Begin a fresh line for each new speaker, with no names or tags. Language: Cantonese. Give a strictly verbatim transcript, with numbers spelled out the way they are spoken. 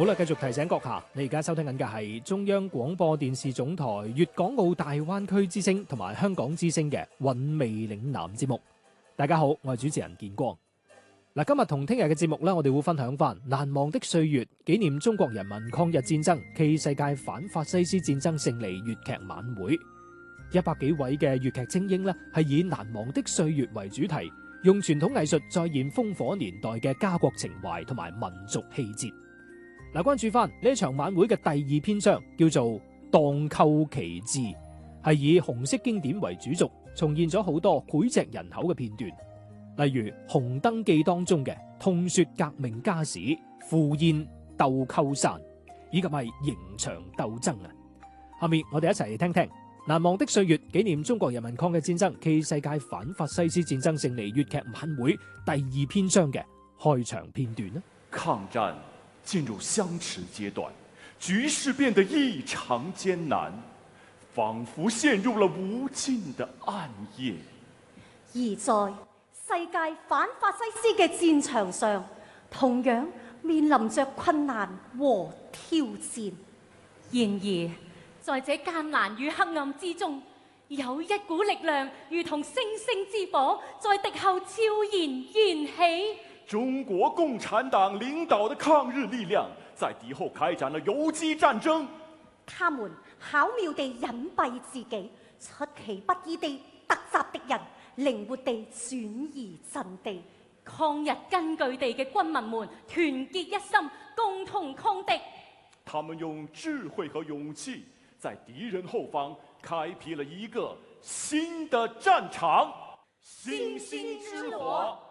好啦，繼續提醒閣下，你而家收聽緊嘅係中央廣播電視總台粵港澳大灣區之聲同埋香港之聲嘅韻味嶺南節目。大家好，我係主持人建光。嗱，今日同聽日嘅節目呢，我哋會分享翻難忘的歲月，紀念中國人民抗日戰爭暨世界反法西斯戰爭勝利粵劇晚會。一百幾位嘅粵劇精英呢，係以難忘的歲月為主題，用傳統藝術再現烽火年代嘅家國情懷同埋民族氣節。嗱，關注翻呢一場晚會嘅第二篇章，叫做《蕩寇奇志》，係以紅色經典為主軸，重現咗好多膾炙人口嘅片段，例如《紅燈記》當中嘅痛說革命家史、赴宴鬥鳩山，以及係刑場鬥爭啊！下面我哋一齊嚟聽聽《難忘的歲月》，紀念中國人民抗日戰爭暨世界反法西斯戰爭勝利粵劇晚會第二篇章嘅開場片段啦。
抗戰進入相持階段，局勢變得異常艱難，仿佛陷入了無盡的暗夜。
而在世界反法西斯嘅戰場上，同樣面臨着困難和挑戰。
然而，在這艱難與黑暗之中，有一股力量如同星星之火，在敵後悄然燃起。
中國共產黨領導的抗日力量在敵後開展了游擊戰爭。
他們巧妙地隱蔽自己，出其不意地突襲敵人，靈活地轉移陣地。
抗日根據地嘅軍民們團結一心，共同抗敵。
他們用智慧和勇氣，在敵人後方開闢了一個新的戰場。星星之火